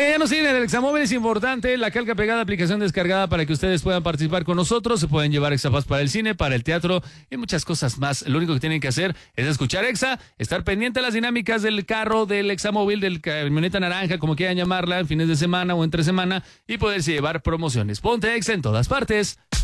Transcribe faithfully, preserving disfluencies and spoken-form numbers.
Oye, ya nos siguen el Examóvil, es importante, la calca pegada, aplicación descargada para que ustedes puedan participar con nosotros, se pueden llevar Exapass para el cine, para el teatro y muchas cosas más. Lo único que tienen que hacer es escuchar Exa, estar pendiente de las dinámicas del carro, del Examóvil, del camioneta naranja, como quieran llamarla, en fines de semana o entre semana, y poderse llevar promociones. Ponte Exa en todas partes.